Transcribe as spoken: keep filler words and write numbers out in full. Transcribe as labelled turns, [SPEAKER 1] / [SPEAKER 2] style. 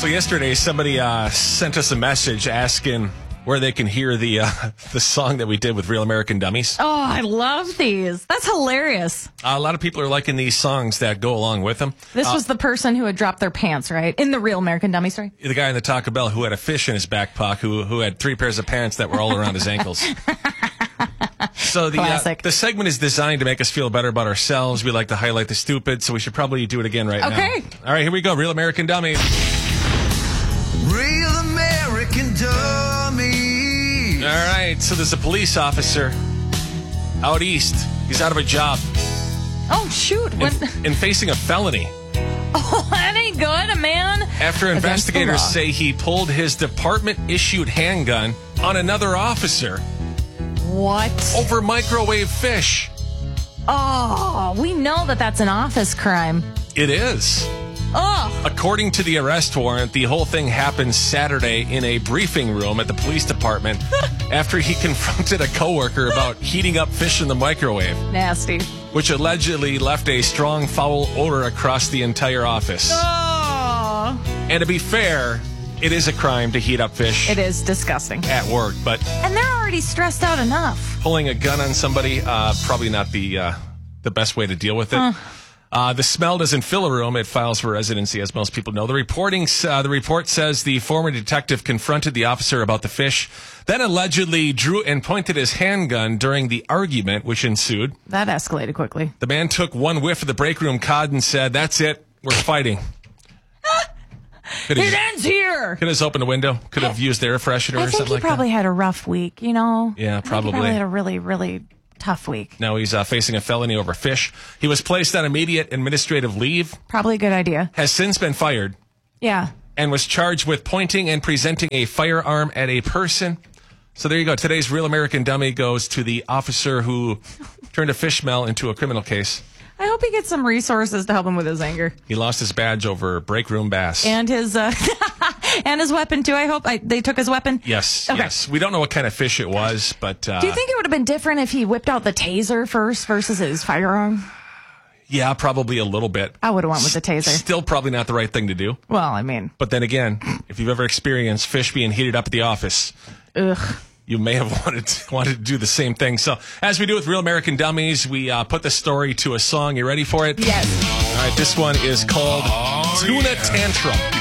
[SPEAKER 1] yesterday somebody uh, sent us a message asking where they can hear the uh, the song that we did with Real American Dummies.
[SPEAKER 2] Oh, I love these. That's hilarious.
[SPEAKER 1] Uh, a lot of people are liking these songs that go along with them.
[SPEAKER 2] This
[SPEAKER 1] uh,
[SPEAKER 2] was the person who had dropped their pants, right? In the Real American Dummy story.
[SPEAKER 1] The guy in the Taco Bell who had a fish in his back pocket, who who had three pairs of pants that were all around his ankles. So the uh, the segment is designed to make us feel better about ourselves. We like to highlight the stupid, so we should probably do it again right
[SPEAKER 2] okay.
[SPEAKER 1] now. Okay. All right, here we go. Real American Dummy.
[SPEAKER 3] Real American Dummy.
[SPEAKER 1] All right, so there's a police officer out east. He's out of a job.
[SPEAKER 2] Oh, shoot.
[SPEAKER 1] And, and facing a felony.
[SPEAKER 2] Oh, that ain't good, man.
[SPEAKER 1] After investigators say he pulled his department-issued handgun on another officer.
[SPEAKER 2] What?
[SPEAKER 1] Over microwave fish.
[SPEAKER 2] Oh, we know that that's an office crime.
[SPEAKER 1] It is.
[SPEAKER 2] Oh.
[SPEAKER 1] According to the arrest warrant, the whole thing happened Saturday in a briefing room at the police department after he confronted a coworker about heating up fish in the microwave.
[SPEAKER 2] Nasty.
[SPEAKER 1] Which allegedly left a strong foul odor across the entire office.
[SPEAKER 2] Oh.
[SPEAKER 1] And to be fair, it is a crime to heat up fish.
[SPEAKER 2] It is disgusting.
[SPEAKER 1] At work, but...
[SPEAKER 2] And they're already stressed out enough.
[SPEAKER 1] Pulling a gun on somebody, uh, probably not the uh, the best way to deal with it. Huh. Uh, the smell doesn't fill a room. It files for residency, as most people know. The reporting, uh, the report says the former detective confronted the officer about the fish, then allegedly drew and pointed his handgun during the argument, which ensued.
[SPEAKER 2] That escalated quickly.
[SPEAKER 1] The man took one whiff of the break room cod and said, "That's it. We're fighting."
[SPEAKER 2] It ends here.
[SPEAKER 1] Could have opened a window. Could have used air freshener or something like that.
[SPEAKER 2] I think he probably had a rough week, you know?
[SPEAKER 1] Yeah, probably.
[SPEAKER 2] I think he probably had a really, really tough week.
[SPEAKER 1] Now he's uh, facing a felony over fish. He was placed on immediate administrative leave.
[SPEAKER 2] Probably a good idea.
[SPEAKER 1] Has since been fired.
[SPEAKER 2] Yeah.
[SPEAKER 1] And was charged with pointing and presenting a firearm at a person. So there you go. Today's Real American Dummy goes to the officer who turned a fish smell into a criminal case.
[SPEAKER 2] I hope he gets some resources to help him with his anger.
[SPEAKER 1] He lost his badge over break room bass.
[SPEAKER 2] And his uh, and his weapon, too, I hope. I, they took his weapon?
[SPEAKER 1] Yes,
[SPEAKER 2] okay.
[SPEAKER 1] yes. We don't know what kind of fish it was, but... Uh,
[SPEAKER 2] do you think it would have been different if he whipped out the taser first versus his firearm?
[SPEAKER 1] Yeah, probably a little bit.
[SPEAKER 2] I would have went with the taser.
[SPEAKER 1] Still probably not the right thing to do.
[SPEAKER 2] Well, I mean...
[SPEAKER 1] But then again, if you've ever experienced fish being heated up at the office...
[SPEAKER 2] Ugh.
[SPEAKER 1] You may have wanted to, wanted to do the same thing. So, as we do with Real American Dummies, we uh, put the story to a song. You ready for it?
[SPEAKER 2] Yes.
[SPEAKER 1] All right, this one is called oh, Tuna yeah. Tantrum.